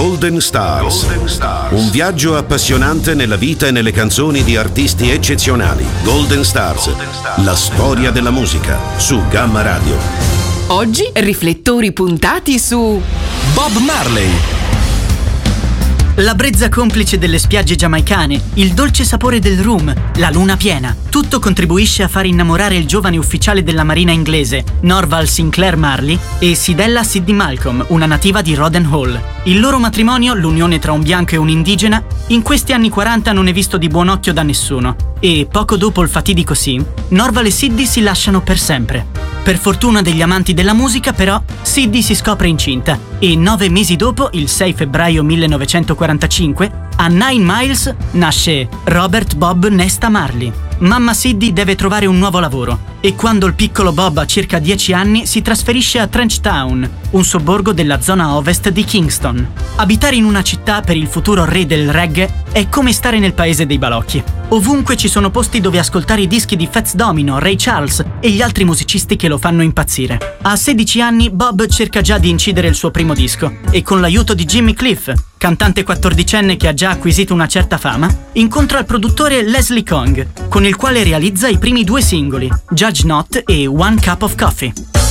Golden Stars. Un viaggio appassionante nella vita e nelle canzoni di artisti eccezionali. Golden Stars. La storia della musica su Gamma Radio. Oggi riflettori puntati su Bob Marley. La brezza complice delle spiagge giamaicane, il dolce sapore del rum, la luna piena, tutto contribuisce a far innamorare il giovane ufficiale della marina inglese, Norval Sinclair Marley, e Sidella Sidney Malcolm, una nativa di Roden Hall. Il loro matrimonio, l'unione tra un bianco e un indigena, in questi anni 40 non è visto di buon occhio da nessuno. E poco dopo il fatidico sì, Norval e Sidney si lasciano per sempre. Per fortuna degli amanti della musica, però, Sidney si scopre incinta e 9 mesi dopo, il 6 febbraio 1945, a Nine Miles nasce Robert Bob Nesta Marley. Mamma Sidney deve trovare un nuovo lavoro e quando il piccolo Bob ha circa 10 anni si trasferisce a Trenchtown, un sobborgo della zona ovest di Kingston. Abitare in una città per il futuro re del reggae è come stare nel paese dei balocchi. Ovunque ci sono posti dove ascoltare i dischi di Fats Domino, Ray Charles e gli altri musicisti che lo fanno impazzire. A 16 anni Bob cerca già di incidere il suo primo disco e con l'aiuto di Jimmy Cliff, cantante 14enne che ha già acquisito una certa fama, incontra il produttore Leslie Kong, con il quale realizza i primi 2 singoli, Judge Not e One Cup of Coffee.